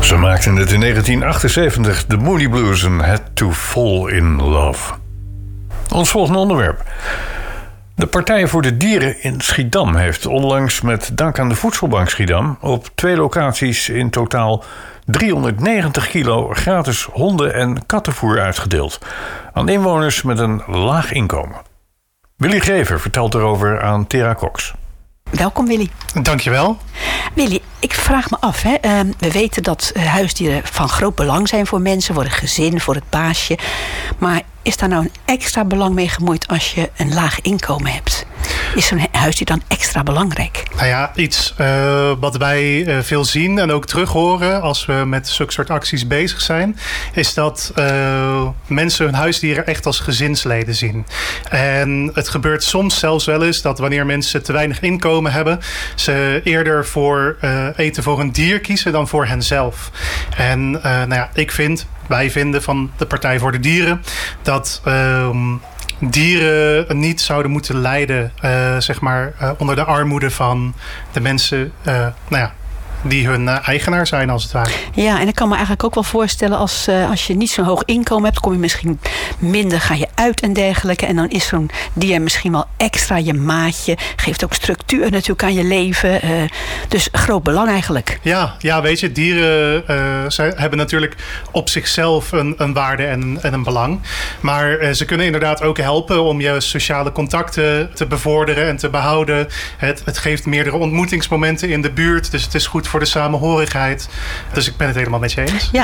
Ze maakten het in 1978, de Moody Blues en Had to Fall in Love. Ons volgende onderwerp. De Partij voor de Dieren in Schiedam heeft onlangs met dank aan de Voedselbank Schiedam op 2 locaties in totaal 390 kilo gratis honden- en kattenvoer uitgedeeld aan inwoners met een laag inkomen. Willy Grever vertelt erover aan Tera Cox. Welkom Willy. Dankjewel. Willy, ik vraag me af. We weten dat huisdieren van groot belang zijn voor mensen, voor het gezin, voor het baasje. Maar is daar nou een extra belang mee gemoeid als je een laag inkomen hebt? Is zo'n huisdier dan extra belangrijk? Nou ja, iets wat wij veel zien en ook terug horen als we met zulke soort acties bezig zijn, is dat mensen hun huisdieren echt als gezinsleden zien. En het gebeurt soms zelfs wel eens dat wanneer mensen te weinig inkomen hebben, ze eerder voor eten voor een dier kiezen dan voor henzelf. En wij vinden van de Partij voor de Dieren dat dieren niet zouden moeten lijden onder de armoede van de mensen die hun eigenaar zijn als het ware. Ja, en ik kan me eigenlijk ook wel voorstellen als je niet zo'n hoog inkomen hebt, kom je misschien minder, ga je uit en dergelijke. En dan is zo'n dier misschien wel extra je maatje. Geeft ook structuur natuurlijk aan je leven. Dus groot belang eigenlijk. Ja, weet je, dieren hebben natuurlijk op zichzelf een waarde en een belang. Maar ze kunnen inderdaad ook helpen om je sociale contacten te bevorderen en te behouden. Het geeft meerdere ontmoetingsmomenten in de buurt. Dus het is goed voor de samenhorigheid. Dus ik ben het helemaal met je eens. Ja,